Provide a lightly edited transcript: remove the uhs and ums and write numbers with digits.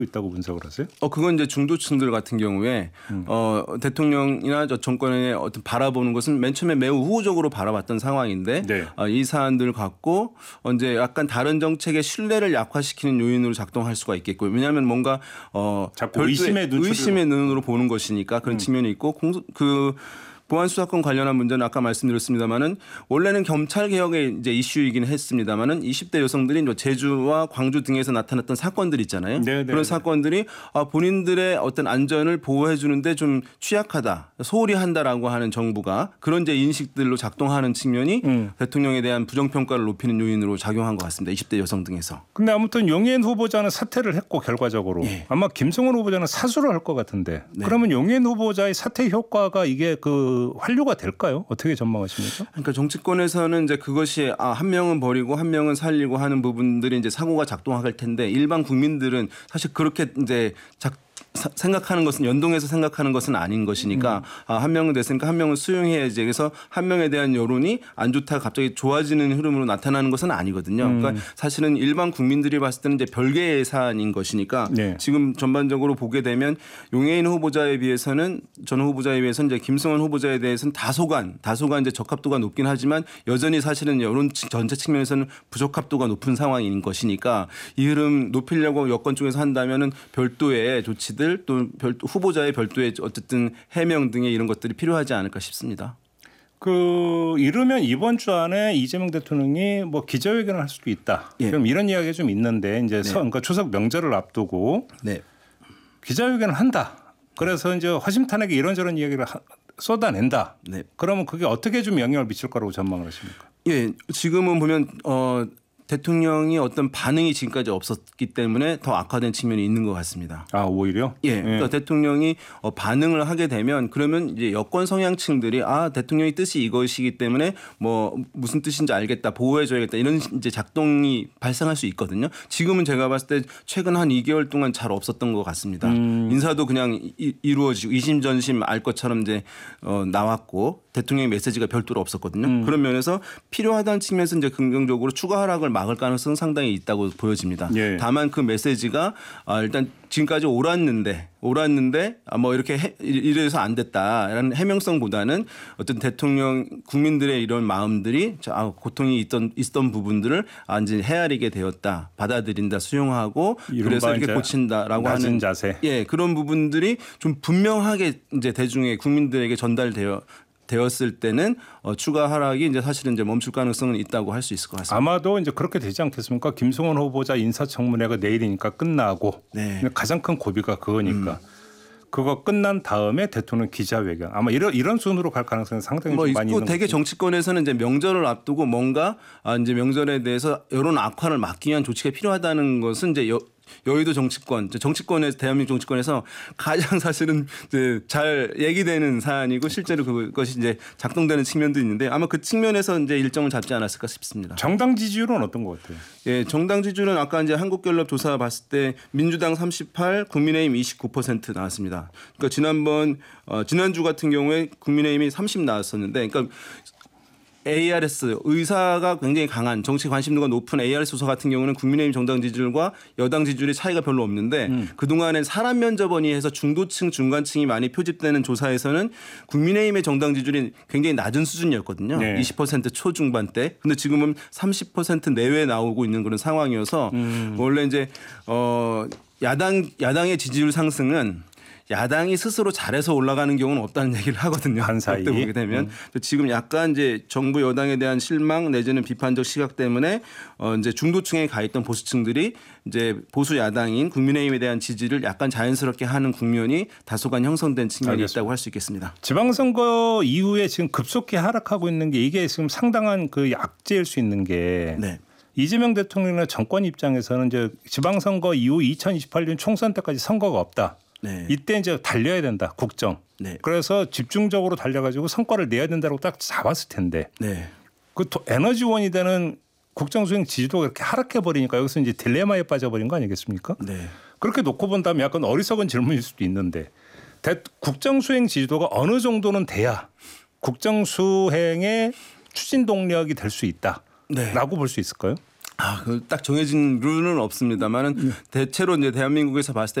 있다고 분석을 하세요? 그건 이제 중도층들 같은 경우에 대통령이나 정권의 어떤 바라보는 것은 맨 처음에 매우 우호적으로 바라봤던 상황인데 네. 이 사안들을 갖고 이제 약간 다른 정책의 신뢰를 약화시키는 요인으로 작동할 수가 있겠고요. 왜냐하면 뭔가 자꾸 별도의 의심의 눈으로 보는 것이니까 그런 측면이 있고 보안 수사권 관련한 문제는 아까 말씀드렸습니다마는 원래는 검찰 개혁의 이제 이슈이긴 했습니다마는 20대 여성들이 제주와 광주 등에서 나타났던 사건들이 있잖아요. 네네. 그런 사건들이 본인들의 어떤 안전을 보호해 주는데 좀 취약하다, 소홀히 한다라고 하는 정부가 그런 이제 인식들로 작동하는 측면이 대통령에 대한 부정평가를 높이는 요인으로 작용한 것 같습니다. 20대 여성 등에서. 근데 아무튼 용해인 후보자는 사퇴를 했고 결과적으로 예. 아마 김성원 후보자는 사수를 할 것 같은데 네. 그러면 용해인 후보자의 사퇴 효과가 이게 환류가 될까요? 어떻게 전망하십니까? 그러니까 정치권에서는 이제 그것이 한 명은 버리고 한 명은 살리고 하는 부분들이 이제 사고가 작동할 텐데 일반 국민들은 사실 그렇게 이제 생각하는 것은 연동해서 생각하는 것은 아닌 것이니까 한 명은 됐으니까 한 명은 수용해야지. 그래서 한 명에 대한 여론이 안 좋다가 갑자기 좋아지는 흐름으로 나타나는 것은 아니거든요. 그러니까 사실은 일반 국민들이 봤을 때는 이제 별개의 사안인 것이니까 네. 지금 전반적으로 보게 되면 용해인 후보자에 비해서는 전 후보자에 비해서는 이제 김성원 후보자에 대해서는 다소간 이제 적합도가 높긴 하지만 여전히 사실은 여론 전체 측면에서는 부적합도가 높은 상황인 것이니까 이 흐름 높이려고 여권 쪽에서 한다면은 별도의 조치들 또 후보자의 별도의 어쨌든 해명 등의 이런 것들이 필요하지 않을까 싶습니다. 이르면 이번 주 안에 이재명 대통령이 기자회견을 할 수도 있다. 예. 그럼 이런 이야기가 좀 있는데 이제 네. 그러니까 추석 명절을 앞두고 네. 기자회견을 한다. 그래서 이제 허심탄회하게 이런저런 이야기를 쏟아낸다. 네. 그러면 그게 어떻게 좀 영향을 미칠 거라고 전망을 하십니까? 예, 지금은 보면 대통령이 어떤 반응이 지금까지 없었기 때문에 더 악화된 측면이 있는 것 같습니다. 오히려? 예. 그러니까 대통령이 반응을 하게 되면 그러면 이제 여권 성향층들이 대통령의 뜻이 이것이기 때문에 무슨 뜻인지 알겠다, 보호해줘야겠다 이런 이제 작동이 발생할 수 있거든요. 지금은 제가 봤을 때 최근 한 2개월 동안 잘 없었던 것 같습니다. 인사도 그냥 이루어지고 이심전심 알 것처럼 이제 나왔고 대통령의 메시지가 별도로 없었거든요. 그런 면에서 필요하다는 측면에서 이제 긍정적으로 추가 하락을 막을 가능성은 상당히 있다고 보여집니다. 예. 다만 그 메시지가 일단 지금까지 옳았는데 이렇게 이래서 안 됐다라는 해명성보다는 어떤 대통령 국민들의 이런 마음들이 고통이 있던 부분들을 이제 헤아리게 되었다, 받아들인다, 수용하고 그래서 이렇게 고친다라고 하는 자세. 예, 그런 부분들이 좀 분명하게 이제 대중의 국민들에게 전달되었을 때는 추가 하락이 이제 사실은 이제 멈출 가능성은 있다고 할 수 있을 것 같습니다. 아마도 이제 그렇게 되지 않겠습니까? 김성원 후보자 인사청문회가 내일이니까 끝나고 네. 가장 큰 고비가 그거니까 그거 끝난 다음에 대통령 기자회견 아마 이런 순으로 갈 가능성이 상당히 좀 많이 있는 되게 정치권에서는 이제 명절을 앞두고 뭔가 이제 명절에 대해서 여론 악화를 막기 위한 조치가 필요하다는 것은 이제 여의도 정치권에서 대한민국 정치권에서 가장 사실은 이제 잘 얘기되는 사안이고 실제로 그것이 이제 작동되는 측면도 있는데 아마 그 측면에서 이제 일정을 잡지 않았을까 싶습니다. 정당 지지율은 어떤 것 같아요? 예, 정당 지지율은 아까 이제 한국갤럽 조사 봤을 때 민주당 38, 국민의힘 29% 나왔습니다. 그러니까 지난주 같은 경우에 국민의힘이 30 나왔었는데, 그러니까 ARS 의사가 굉장히 강한 정치 관심도가 높은 ARS 조사 같은 경우는 국민의힘 정당 지지율과 여당 지지율의 차이가 별로 없는데 그동안에 사람 면접원이 해서 중도층 중간층이 많이 표집되는 조사에서는 국민의힘의 정당 지지율이 굉장히 낮은 수준이었거든요. 네. 20% 초중반대. 근데 지금은 30% 내외에 나오고 있는 그런 상황이어서 원래 이제 야당의 지지율 상승은 야당이 스스로 잘해서 올라가는 경우는 없다는 얘기를 하거든요. 한사이 그때 보게 되면 지금 약간 이제 정부 여당에 대한 실망 내지는 비판적 시각 때문에 이제 중도층에 가 있던 보수층들이 이제 보수 야당인 국민의힘에 대한 지지를 약간 자연스럽게 하는 국면이 다소간 형성된 측면이 있다고 할 수 있겠습니다. 지방선거 이후에 지금 급속히 하락하고 있는 게 이게 지금 상당한 그 약재일 수 있는 게. 네. 이재명 대통령이나 정권 입장에서는 이제 지방선거 이후 2028년 총선 때까지 선거가 없다. 네. 이때 이제 달려야 된다. 국정. 네. 그래서 집중적으로 달려가지고 성과를 내야 된다고 딱 잡았을 텐데 네. 그 에너지원이 되는 국정수행 지지도가 이렇게 하락해 버리니까 여기서 이제 딜레마에 빠져버린 거 아니겠습니까? 네. 그렇게 놓고 본다면 약간 어리석은 질문일 수도 있는데 국정수행 지지도가 어느 정도는 돼야 국정수행의 추진 동력이 될 수 있다라고 볼 수 있을까요? 딱 정해진 룰은 없습니다만은 대체로 이제 대한민국에서 봤을 때